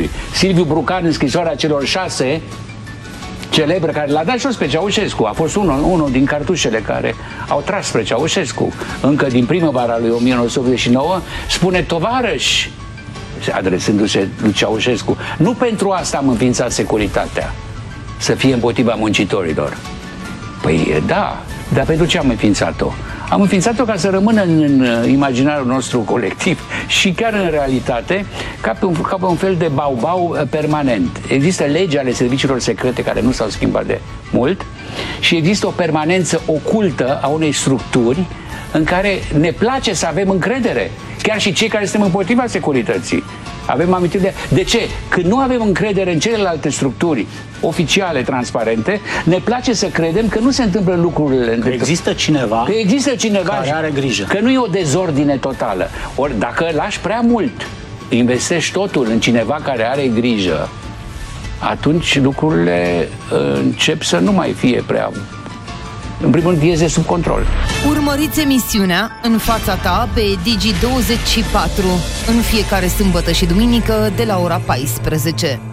lui Silviu Brucan în scrisoarea celor 6 celebre, care l-a dat jos pe Ceaușescu. A fost unul din cartușele care au tras spre Ceaușescu încă din primăvara lui 1989. Spune: tovarăși, adresându-se lui Ceaușescu, nu pentru asta am înființat securitatea, să fie împotriva muncitorilor. Păi da, dar pentru ce am înființat-o? Am înființat-o ca să rămână în imaginarul nostru colectiv și chiar în realitate ca pe un fel de baubau permanent. Există legi ale serviciilor secrete care nu s-au schimbat de mult și există o permanență ocultă a unei structuri în care ne place să avem încredere, chiar și cei care suntem împotriva securității. Avem amintiri de ce? Când nu avem încredere în celelalte structuri oficiale, transparente, ne place să credem că nu se întâmplă lucrurile. Că există cineva care are grijă. Că nu e o dezordine totală. Ori dacă lași prea mult, investești totul în cineva care are grijă, atunci lucrurile încep să nu mai fie prea... În primul rând, iese sub control. Urmăriți emisiunea În fața ta pe Digi24 în fiecare sâmbătă și duminică de la ora 14.